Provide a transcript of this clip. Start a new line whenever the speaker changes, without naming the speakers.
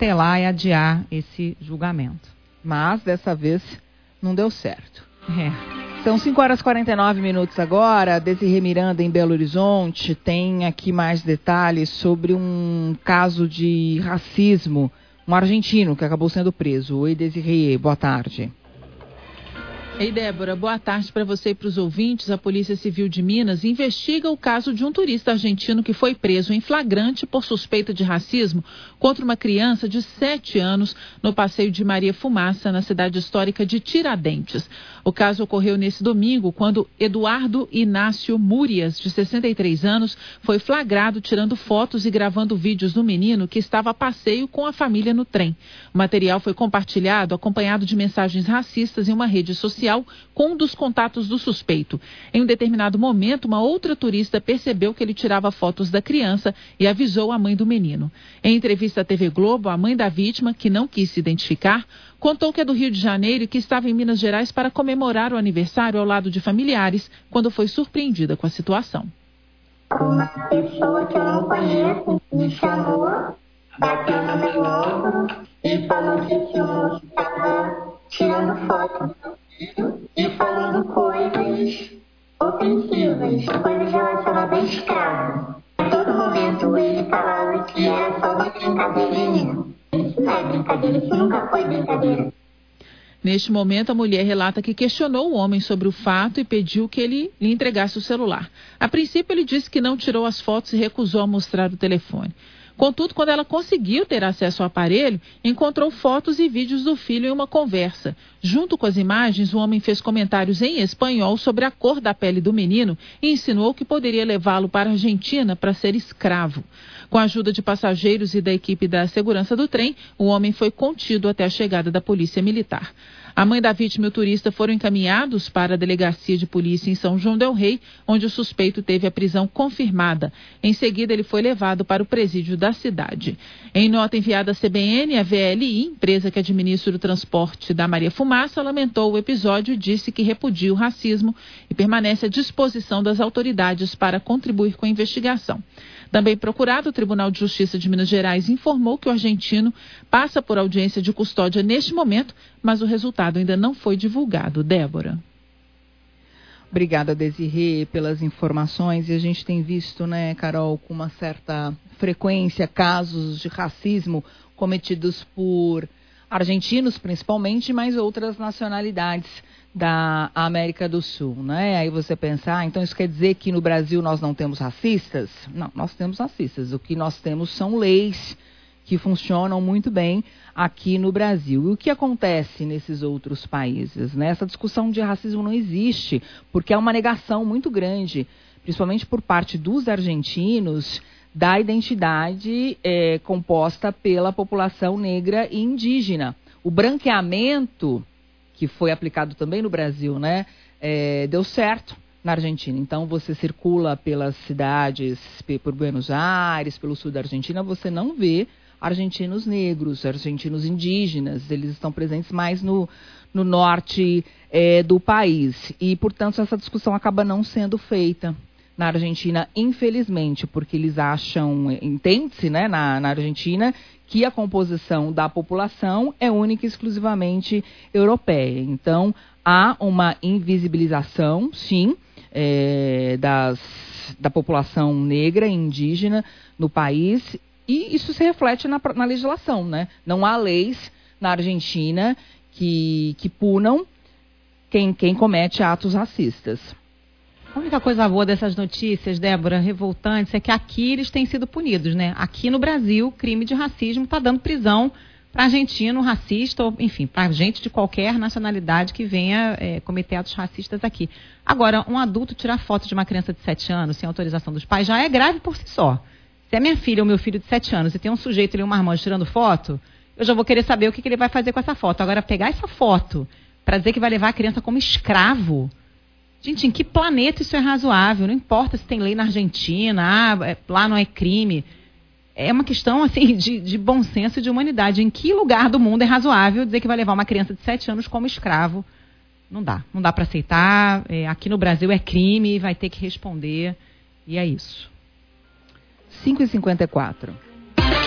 protelar e adiar esse julgamento.
Mas, dessa vez, não deu certo.
São
5h49 agora. Desirê Miranda, em Belo Horizonte, tem aqui mais detalhes sobre um caso de racismo. Um argentino que acabou sendo preso. Oi, Desirê, boa tarde.
Ei, Débora, boa tarde para você e para os ouvintes. A Polícia Civil de Minas investiga o caso de um turista argentino que foi preso em flagrante por suspeita de racismo contra uma criança de 7 anos no passeio de Maria Fumaça, na cidade histórica de Tiradentes. O caso ocorreu nesse domingo, quando Eduardo Inácio Múrias, de 63 anos, foi flagrado tirando fotos e gravando vídeos do menino que estava a passeio com a família no trem. O material foi compartilhado acompanhado de mensagens racistas em uma rede social com um dos contatos do suspeito. Em um determinado momento, uma outra turista percebeu que ele tirava fotos da criança e avisou a mãe do menino. Em entrevista à TV Globo, a mãe da vítima, que não quis se identificar, contou que é do Rio de Janeiro e que estava em Minas Gerais para comemorar o aniversário ao lado de familiares, quando foi surpreendida com a situação.
Uma pessoa que eu não conheço me chamou, bateu no meu ombro e falou que o moço estava tirando foto e falando coisas ofensivas, coisas relacionadas a escravo. A todo momento ele falava que era só uma brincadeirinha. Isso não é brincadeira, isso nunca foi brincadeira.
Neste momento, a mulher relata que questionou o homem sobre o fato e pediu que ele lhe entregasse o celular. A princípio, ele disse que não tirou as fotos e recusou a mostrar o telefone. Contudo, quando ela conseguiu ter acesso ao aparelho, encontrou fotos e vídeos do filho em uma conversa. Junto com as imagens, o homem fez comentários em espanhol sobre a cor da pele do menino e insinuou que poderia levá-lo para a Argentina para ser escravo. Com a ajuda de passageiros e da equipe da segurança do trem, o homem foi contido até a chegada da polícia militar. A mãe da vítima e o turista foram encaminhados para a delegacia de polícia em São João del Rei, onde o suspeito teve a prisão confirmada. Em seguida, ele foi levado para o presídio da cidade. Em nota enviada à CBN, a VLI, empresa que administra o transporte da Maria Fumaça, lamentou o episódio e disse que repudia o racismo e permanece à disposição das autoridades para contribuir com a investigação. Também procurado, o Tribunal de Justiça de Minas Gerais informou que o argentino passa por audiência de custódia neste momento, mas o resultado ainda não foi divulgado. Débora.
Obrigada, Desirê, pelas informações. E a gente tem visto, né, Carol, com uma certa frequência, casos de racismo cometidos por argentinos, principalmente, mas outras nacionalidades da América do Sul, né? Aí você pensa, então isso quer dizer que no Brasil nós não temos racistas? Não, nós temos racistas. O que nós temos são leis que funcionam muito bem aqui no Brasil. E o que acontece nesses outros países, né? Essa discussão de racismo não existe, porque é uma negação muito grande, principalmente por parte dos argentinos, da identidade composta pela população negra e indígena. O branqueamento, que foi aplicado também no Brasil, né, deu certo na Argentina. Então, você circula pelas cidades, por Buenos Aires, pelo sul da Argentina, você não vê argentinos negros, argentinos indígenas, eles estão presentes mais no norte do país. E, portanto, essa discussão acaba não sendo feita na Argentina, infelizmente, porque eles acham, entende-se, né, na Argentina, que a composição da população é única e exclusivamente europeia. Então, há uma invisibilização, sim, da população negra e indígena no país, e isso se reflete na legislação, né? Não há leis na Argentina que punam quem comete atos racistas.
A única coisa boa dessas notícias, Débora, revoltantes, é que aqui eles têm sido punidos, né? Aqui no Brasil, crime de racismo está dando prisão para argentino racista, ou, enfim, para gente de qualquer nacionalidade que venha cometer atos racistas aqui. Agora, um adulto tirar foto de uma criança de 7 anos sem autorização dos pais já é grave por si só. Se é minha filha ou meu filho de 7 anos e tem um sujeito ali, um marmanjo, tirando foto, eu já vou querer saber o que ele vai fazer com essa foto. Agora, pegar essa foto para dizer que vai levar a criança como escravo... Gente, em que planeta isso é razoável? Não importa se tem lei na Argentina, lá não é crime. É uma questão assim, de bom senso e de humanidade. Em que lugar do mundo é razoável dizer que vai levar uma criança de 7 anos como escravo? Não dá para aceitar. Aqui no Brasil é crime, vai ter que responder. E é isso.
5h54.